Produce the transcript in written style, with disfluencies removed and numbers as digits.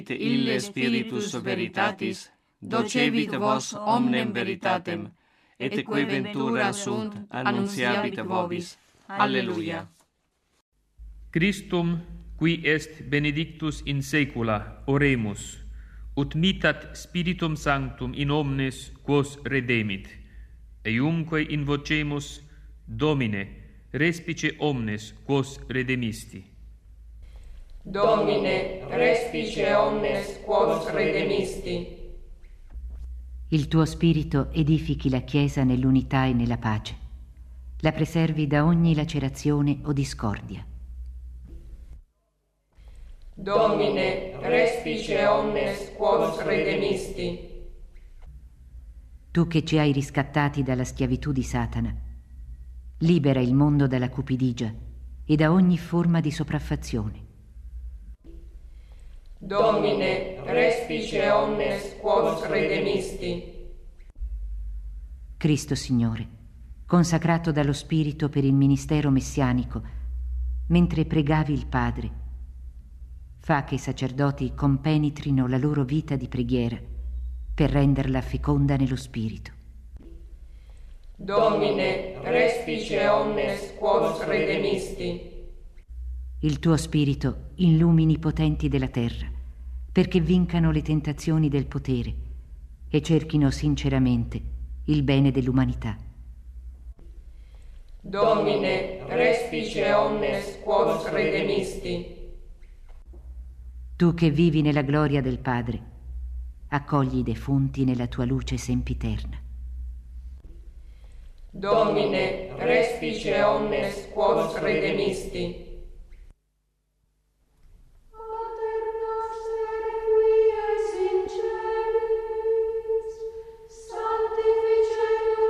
ille spiritus veritatis, docebit vos omnem veritatem, et que ventura sunt annunciabit vobis. Alleluia. Christum, qui est benedictus in saecula, oremus, ut mitat Spiritum Sanctum in omnes quos redemit, eiumque invocemus, Domine, respice omnes quos redemisti. Domine, respice omnes quos redemisti. Il tuo spirito edifichi la Chiesa nell'unità e nella pace, la preservi da ogni lacerazione o discordia. Domine, respice omnes quos redemisti. Tu che ci hai riscattati dalla schiavitù di Satana, libera il mondo dalla cupidigia e da ogni forma di sopraffazione. Domine, respice omnes quos redemisti. Cristo Signore, consacrato dallo Spirito per il ministero messianico, mentre pregavi il Padre, fa che i sacerdoti compenetrino la loro vita di preghiera per renderla feconda nello Spirito. Domine, respice omnes quos redemisti. Il tuo Spirito illumini i potenti della terra, perché vincano le tentazioni del potere e cerchino sinceramente il bene dell'umanità. Domine, respice omnes quos redemisti. Tu che vivi nella gloria del Padre, accogli i defunti nella tua luce sempiterna. Domine, respice omnes quos redemisti.